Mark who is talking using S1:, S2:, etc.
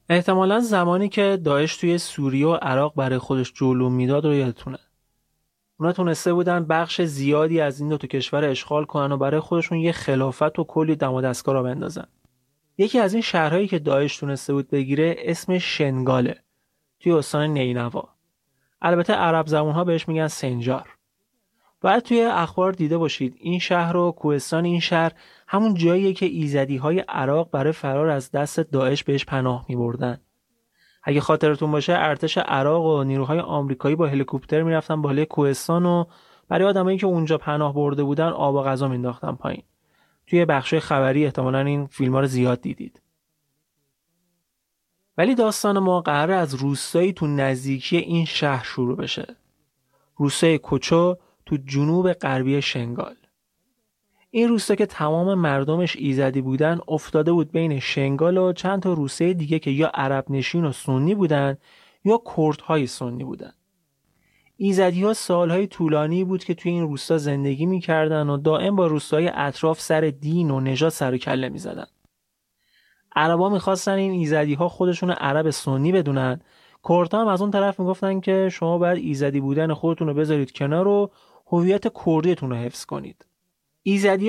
S1: احتمالاً زمانی که داعش توی سوریه و عراق برای خودش جلو میداد رو یادتونه. اونا تونسته بودن بخش زیادی از این دو تا کشور اشغال کنن و برای خودشون یه خلافت و کلی دم و دستگاه را بندازن. یکی از این شهرهایی که داعش تونسته بود بگیره اسمش شنگاله، توی استان نینوا. البته عرب زبونها بهش میگن سنجار. باید توی اخبار دیده باشید این شهر و کوهستان این شهر همون جاییه که ایزدی‌های عراق برای فرار از دست داعش بهش پناه می‌بردن. اگه خاطرتون باشه ارتش عراق و نیروهای آمریکایی با هلیکوپتر میرفتن بالای کوهستان و برای آدمایی که اونجا پناه برده بودن آب و غذا مینداختن پایین. توی بخش خبری احتمالاً این فیلم‌ها رو زیاد دیدید. ولی داستان ما قراره از روستایی تو نزدیکی این شهر شروع بشه. روستای کوچو تو جنوب غربی شنگال. این روستا که تمام مردمش ایزدی بودن افتاده بود بین شنگال و چند تا روستای دیگه که یا عرب نشین و سنی بودن یا کردهای سنی بودن. ایزدی‌ها سالهای طولانی بود که توی این روستا زندگی می‌کردن و دائم با روستاهای اطراف سر دین و نژاد سر و کله می‌زدن. عربا می‌خواستن این ایزدی‌ها خودشون عرب سنی بدونن. کردها هم از اون طرف میگفتن که شما باید ایزدی بودن خودتون رو بذارید کنار و هویت کردیتون رو حفظ کنید. ایزدی